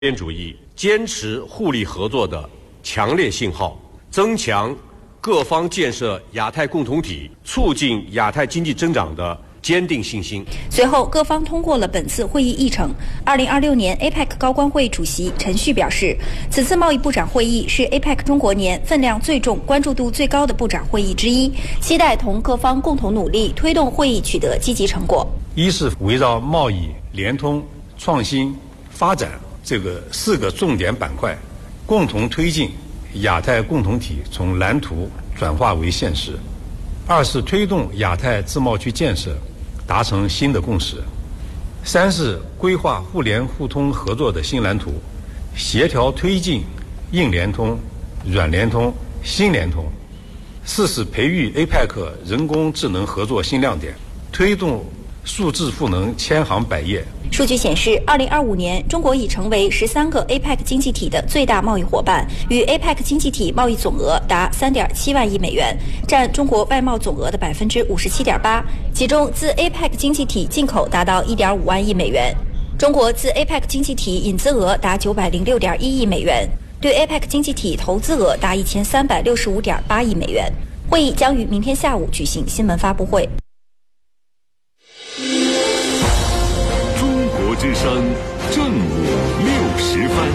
边主义坚持互利合作的强烈信号，增强各方建设亚太共同体、促进亚太经济增长的坚定信心。 随后，各方通过了本次会议议程。2026年 APEC 高官会主席陈旭表示，此次贸易部长会议是 APEC 中国年分量最重、关注度最高的部长会议之一，期待同各方共同努力，推动会议取得积极成果。 一是围绕贸易、联通、创新、发展这个4个重点板块，共同推进亚太共同体从蓝图转化为现实；二是推动亚太自贸区建设达成新的共识；三是规划互联互通合作的新蓝图，协调推进硬联通、软联通、新联通；四是培育 APEC 人工智能合作新亮点，推动数字赋能千行百业。 数据显示，2025年，中国已成为13个 APEC 经济体的最大贸易伙伴，与 APEC 经济体贸易总额达3.7万亿美元，占中国外贸总额的57.8%。其中，自 APEC 经济体进口达到1.5万亿美元，中国自 APEC 经济体引资额达906.1亿美元，对 APEC 经济体投资额达1365.8亿美元。会议将于明天下午举行新闻发布会。 之声正午60分。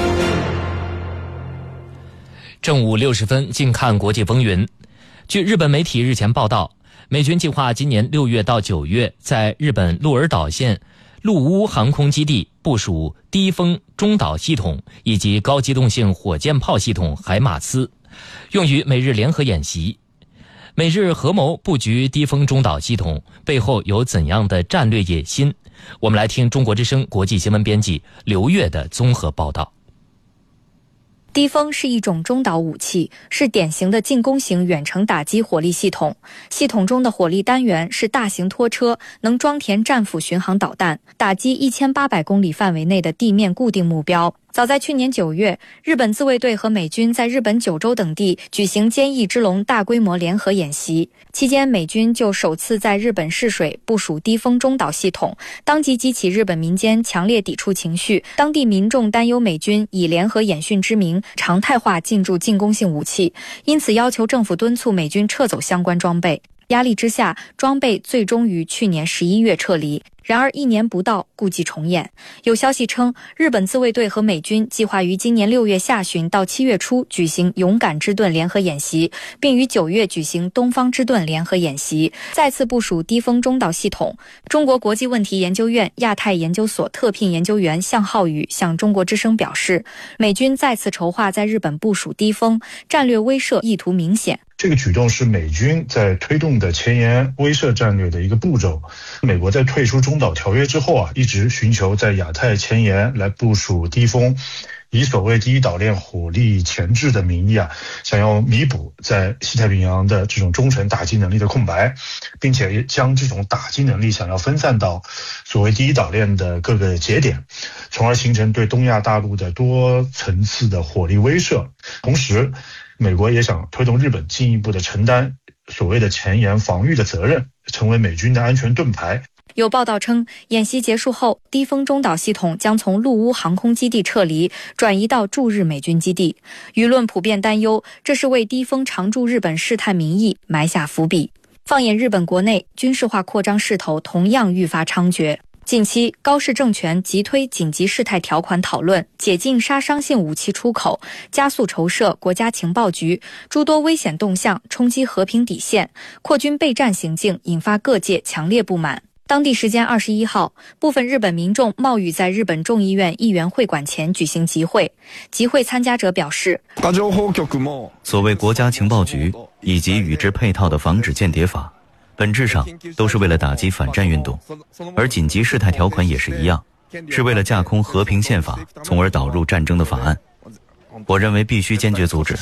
正午60分，近看国际风云。据日本媒体日前报道，美军计划今年6月到9月在日本鹿儿岛县陆屋航空基地部署低风中导系统以及高机动性火箭炮系统海马斯，用于美日联合演习。美日合谋布局低风中导系统背后有怎样的战略野心？我们来听中国之声国际新闻编辑刘越的综合报道。 低风是一种中导武器，是典型的进攻型远程打击火力系统。系统中的火力单元是大型拖车，能装填战斧巡航导弹，打击1800公里范围内的地面固定目标。早在去年9月，日本自卫队和美军在日本九州等地举行坚毅之龙大规模联合演习，期间美军就首次在日本试水部署低风中导系统，当即激起日本民间强烈抵触情绪。当地民众担忧美军以联合演训之名常态化进驻进攻性武器，因此要求政府敦促美军撤走相关装备。压力之下，装备最终于去年11月撤离。然而1年不到，故伎重演。有消息称，日本自卫队和美军计划于今年6月下旬到7月初举行勇敢之盾联合演习，并于9月举行东方之盾联合演习，再次部署低风中导系统。中国国际问题研究院亚太研究所特聘研究员向浩宇向中国之声表示，美军再次筹划在日本部署低风，战略威慑意图明显。 这个举动是美军在推动的前沿威慑战略的一个步骤。美国在退出中导条约之后一直寻求在亚太前沿来部署低风，以所谓第一岛链火力前置的名义想要弥补在西太平洋的这种中程打击能力的空白，并且也将这种打击能力想要分散到所谓第一岛链的各个节点，从而形成对东亚大陆的多层次的火力威慑。同时美国也想推动日本进一步的承担所谓的前沿防御的责任，成为美军的安全盾牌。 有报道称，演习结束后，低风中导系统将从陆屋航空基地撤离，转移到驻日美军基地。舆论普遍担忧，这是为低风常驻日本试探民意埋下伏笔。放眼日本国内，军事化扩张势头同样愈发猖獗。近期，高市政权急推紧急事态条款讨论，解禁杀伤性武器出口，加速筹设国家情报局，诸多危险动向冲击和平底线，扩军备战行径引发各界强烈不满。当地时间21号，部分日本民众冒雨在日本众议院议员会馆前举行集会。集会参加者表示， 所谓国家情报局以及与之配套的防止间谍法，本质上都是为了打击反战运动，而紧急事态条款也是一样，是为了架空和平宪法，从而导入战争的法案。我认为必须坚决阻止。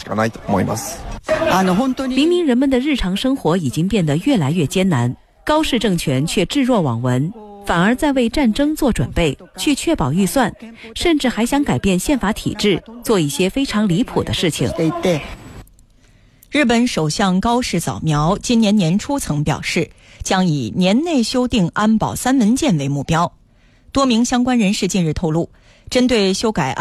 明明人们的日常生活已经变得越来越艰难，高市政权却置若罔闻，反而在为战争做准备，去确保预算，甚至还想改变宪法体制，做一些非常离谱的事情。 日本首相高市早苗今年年初曾表示，将以年内修订安保3文件为目标。多名相关人士近日透露， 针对修改